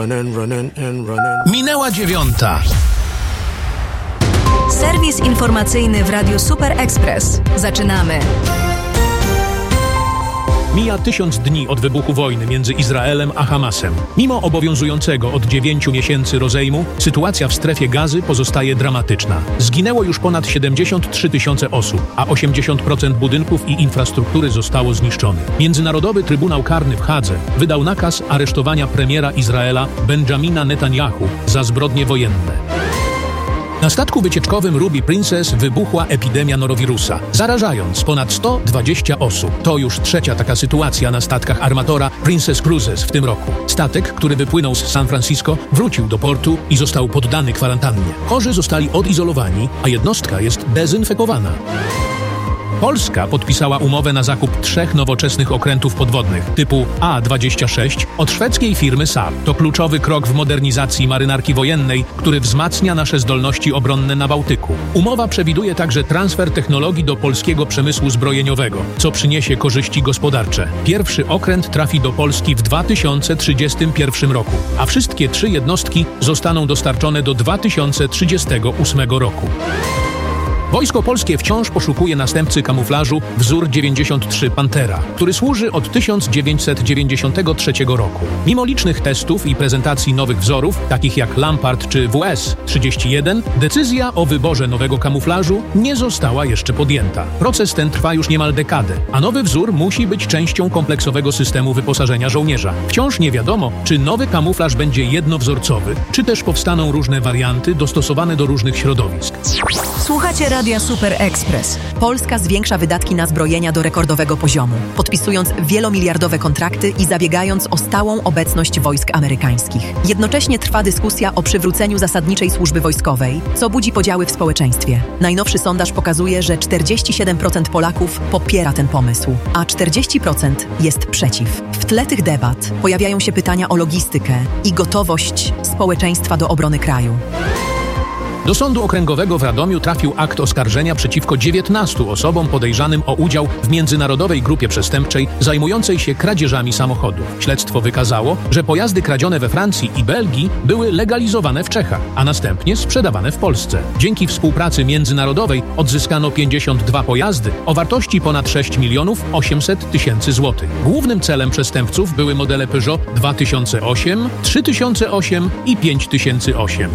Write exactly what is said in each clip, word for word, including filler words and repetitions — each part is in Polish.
Minęła dziewiąta. Serwis informacyjny w Radiu Super Express. Zaczynamy. Mija tysiąc dni od wybuchu wojny między Izraelem a Hamasem. Mimo obowiązującego od dziewięciu miesięcy rozejmu, sytuacja w strefie Gazy pozostaje dramatyczna. Zginęło już ponad siedemdziesiąt trzy tysiące osób, a osiemdziesiąt procent budynków i infrastruktury zostało zniszczonych. Międzynarodowy Trybunał Karny w Hadze wydał nakaz aresztowania premiera Izraela Benjamina Netanyahu za zbrodnie wojenne. Na statku wycieczkowym Ruby Princess wybuchła epidemia norowirusa, zarażając ponad sto dwadzieścia osób. To już trzecia taka sytuacja na statkach armatora Princess Cruises w tym roku. Statek, który wypłynął z San Francisco, wrócił do portu i został poddany kwarantannie. Chorzy zostali odizolowani, a jednostka jest dezynfekowana. Polska podpisała umowę na zakup trzech nowoczesnych okrętów podwodnych typu A dwadzieścia sześć od szwedzkiej firmy Saab. To kluczowy krok w modernizacji marynarki wojennej, który wzmacnia nasze zdolności obronne na Bałtyku. Umowa przewiduje także transfer technologii do polskiego przemysłu zbrojeniowego, co przyniesie korzyści gospodarcze. Pierwszy okręt trafi do Polski w dwa tysiące trzydziestym pierwszym roku, a wszystkie trzy jednostki zostaną dostarczone do dwa tysiące trzydziestego ósmego roku. Wojsko Polskie wciąż poszukuje następcy kamuflażu wzór dziewięćdziesiąt trzy Pantera, który służy od tysiąc dziewięćset dziewięćdziesiątego trzeciego roku. Mimo licznych testów i prezentacji nowych wzorów, takich jak Lampard czy W S trzydzieści jeden, decyzja o wyborze nowego kamuflażu nie została jeszcze podjęta. Proces ten trwa już niemal dekadę, a nowy wzór musi być częścią kompleksowego systemu wyposażenia żołnierza. Wciąż nie wiadomo, czy nowy kamuflaż będzie jednowzorcowy, czy też powstaną różne warianty dostosowane do różnych środowisk. Słuchacie Radia Super Express. Polska zwiększa wydatki na zbrojenia do rekordowego poziomu, podpisując wielomiliardowe kontrakty i zabiegając o stałą obecność wojsk amerykańskich. Jednocześnie trwa dyskusja o przywróceniu zasadniczej służby wojskowej, co budzi podziały w społeczeństwie. Najnowszy sondaż pokazuje, że czterdzieści siedem procent Polaków popiera ten pomysł, a czterdzieści procent jest przeciw. W tle tych debat pojawiają się pytania o logistykę i gotowość społeczeństwa do obrony kraju. Do Sądu Okręgowego w Radomiu trafił akt oskarżenia przeciwko dziewiętnastu osobom podejrzanym o udział w międzynarodowej grupie przestępczej zajmującej się kradzieżami samochodów. Śledztwo wykazało, że pojazdy kradzione we Francji i Belgii były legalizowane w Czechach, a następnie sprzedawane w Polsce. Dzięki współpracy międzynarodowej odzyskano pięćdziesiąt dwa pojazdy o wartości ponad sześć milionów osiemset tysięcy złotych. Głównym celem przestępców były modele Peugeot dwa tysiące osiem, trzy tysiące osiem i pięć tysięcy osiem.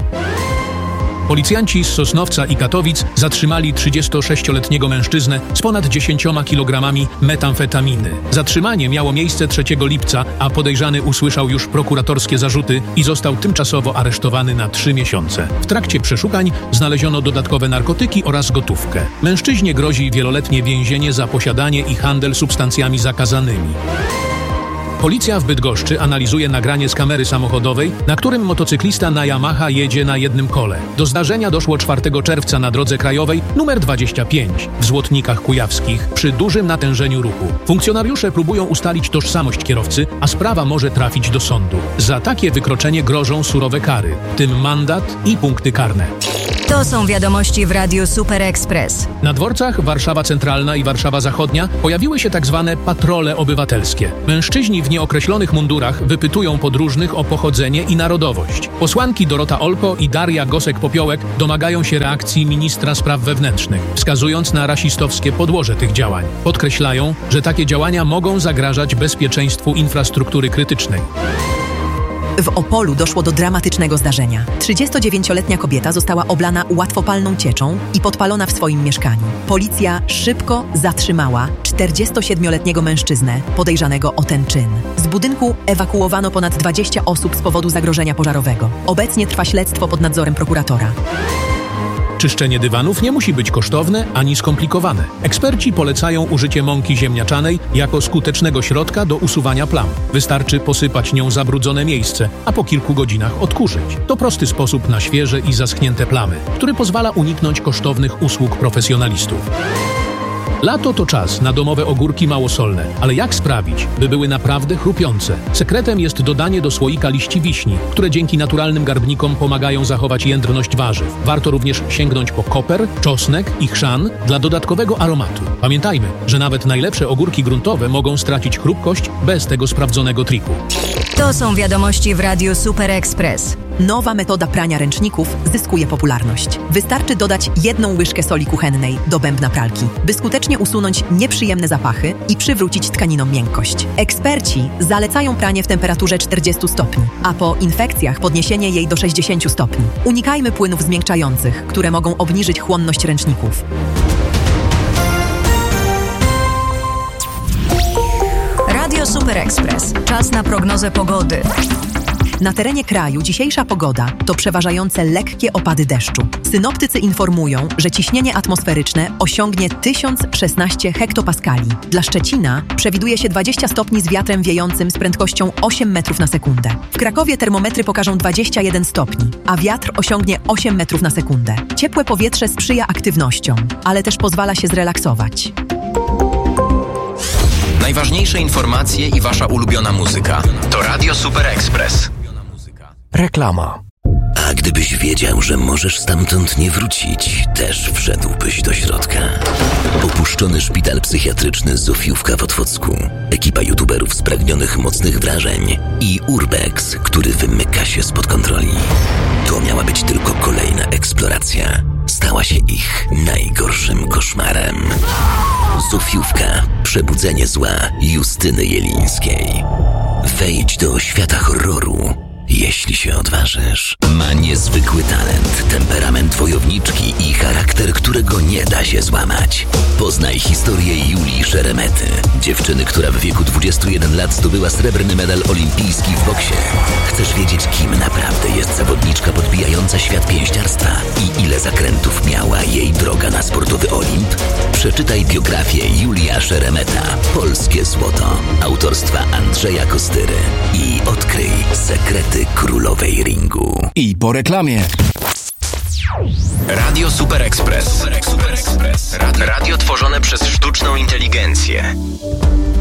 Policjanci z Sosnowca i Katowic zatrzymali trzydziestosześcioletniego mężczyznę z ponad dziesięcioma kilogramami metamfetaminy. Zatrzymanie miało miejsce trzeciego lipca, a podejrzany usłyszał już prokuratorskie zarzuty i został tymczasowo aresztowany na trzy miesiące. W trakcie przeszukań znaleziono dodatkowe narkotyki oraz gotówkę. Mężczyźnie grozi wieloletnie więzienie za posiadanie i handel substancjami zakazanymi. Policja w Bydgoszczy analizuje nagranie z kamery samochodowej, na którym motocyklista na Yamaha jedzie na jednym kole. Do zdarzenia doszło czwartego czerwca na drodze krajowej numer dwadzieścia pięć w Złotnikach Kujawskich przy dużym natężeniu ruchu. Funkcjonariusze próbują ustalić tożsamość kierowcy, a sprawa może trafić do sądu. Za takie wykroczenie grożą surowe kary, w tym mandat i punkty karne. To są wiadomości w Radiu Super Express. Na dworcach Warszawa Centralna i Warszawa Zachodnia pojawiły się tak zwane patrole obywatelskie. Mężczyźni w nieokreślonych mundurach wypytują podróżnych o pochodzenie i narodowość. Posłanki Dorota Olko i Daria Gosek-Popiołek domagają się reakcji ministra spraw wewnętrznych, wskazując na rasistowskie podłoże tych działań. Podkreślają, że takie działania mogą zagrażać bezpieczeństwu infrastruktury krytycznej. W Opolu doszło do dramatycznego zdarzenia. trzydziestodziewięcioletnia kobieta została oblana łatwopalną cieczą i podpalona w swoim mieszkaniu. Policja szybko zatrzymała czterdziestosiedmioletniego mężczyznę podejrzanego o ten czyn. Z budynku ewakuowano ponad dwadzieścia osób z powodu zagrożenia pożarowego. Obecnie trwa śledztwo pod nadzorem prokuratora. Czyszczenie dywanów nie musi być kosztowne ani skomplikowane. Eksperci polecają użycie mąki ziemniaczanej jako skutecznego środka do usuwania plam. Wystarczy posypać nią zabrudzone miejsce, a po kilku godzinach odkurzyć. To prosty sposób na świeże i zaschnięte plamy, który pozwala uniknąć kosztownych usług profesjonalistów. Lato to czas na domowe ogórki małosolne, ale jak sprawić, by były naprawdę chrupiące? Sekretem jest dodanie do słoika liści wiśni, które dzięki naturalnym garbnikom pomagają zachować jędrność warzyw. Warto również sięgnąć po koper, czosnek i chrzan dla dodatkowego aromatu. Pamiętajmy, że nawet najlepsze ogórki gruntowe mogą stracić chrupkość bez tego sprawdzonego triku. To są wiadomości w Radiu Super Express. Nowa metoda prania ręczników zyskuje popularność. Wystarczy dodać jedną łyżkę soli kuchennej do bębna pralki, by skutecznie usunąć nieprzyjemne zapachy i przywrócić tkaninom miękkość. Eksperci zalecają pranie w temperaturze czterdzieści stopni, a po infekcjach podniesienie jej do sześćdziesiąt stopni. Unikajmy płynów zmiękczających, które mogą obniżyć chłonność ręczników. Radio Super Express. Czas na prognozę pogody. Na terenie kraju dzisiejsza pogoda to przeważające lekkie opady deszczu. Synoptycy informują, że ciśnienie atmosferyczne osiągnie tysiąc szesnaście hektopaskali. Dla Szczecina przewiduje się dwadzieścia stopni z wiatrem wiejącym z prędkością osiem metrów na sekundę. W Krakowie termometry pokażą dwadzieścia jeden stopni, a wiatr osiągnie osiem metrów na sekundę. Ciepłe powietrze sprzyja aktywnościom, ale też pozwala się zrelaksować. Najważniejsze informacje i wasza ulubiona muzyka to Radio Super Express. Reklama. A gdybyś wiedział, że możesz stamtąd nie wrócić, też wszedłbyś do środka. Opuszczony szpital psychiatryczny Zofiówka w Otwocku, ekipa youtuberów spragnionych mocnych wrażeń i Urbex, który wymyka się spod kontroli. To miała być tylko kolejna eksploracja. Stała się ich najgorszym koszmarem. Zofiówka. Przebudzenie zła Justyny Jelińskiej. Wejdź do świata horroru, jeśli się odważysz. Ma niezwykły talent, temperament wojowniczki i charakter, którego nie da się złamać. Poznaj historię Julii Szeremety, dziewczyny, która w wieku dwudziestu jeden lat zdobyła srebrny medal olimpijski w boksie. Chcesz wiedzieć, kim naprawdę jest zawodniczka podbijająca świat pięściarstwa i ile zakrętów miała jej droga na sportowy Olimp? Przeczytaj biografię Julia Szeremeta, Polskie Złoto, autorstwa Andrzeja Kostyry i odkryj sekrety królowej ringu. I po reklamie. Radio Super Express. Radio, radio tworzone przez sztuczną inteligencję.